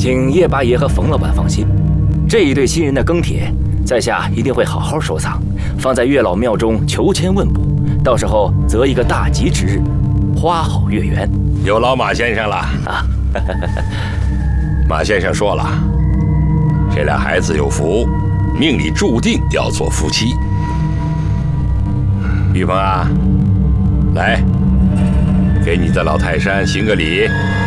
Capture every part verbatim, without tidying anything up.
请叶八爷和冯老板放心，这一对新人的庚帖，在下一定会好好收藏，放在月老庙中求签问卜，到时候择一个大吉之日，花好月圆。 有劳马先生了啊！马先生说了，这俩孩子有福，命里注定要做夫妻。玉鹏啊，来，给你的老泰山行个礼。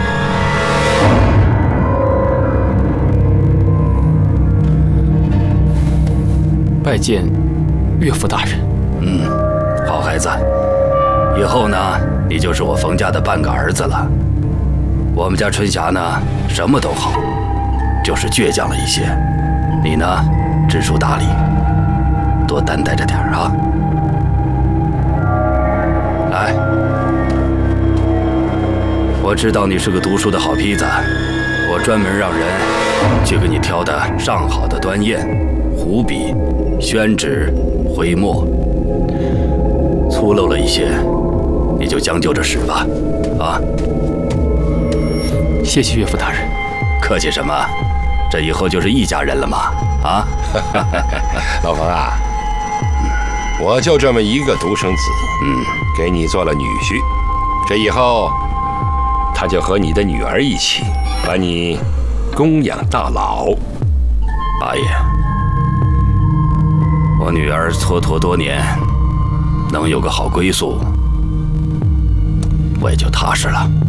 拜见岳父大人。 嗯，好孩子，以后呢，你就是我冯家的半个儿子了。我们家春霞呢，什么都好，就是倔强了一些。你呢，知书达理，多担待着点啊。来，我知道你是个读书的好坯子，我专门让人去给你挑的上好的端砚、湖笔、宣纸、徽墨，粗陋了一些，你就将就着使吧，啊！ 谢谢岳父大人。 客气什么？这以后就是一家人了嘛，啊！ 老冯啊，我就这么一个独生子， 嗯， 给你做了女婿，这以后他就和你的女儿一起把你供养到老。 八爷，我女儿蹉跎多年，能有个好归宿，我也就踏实了。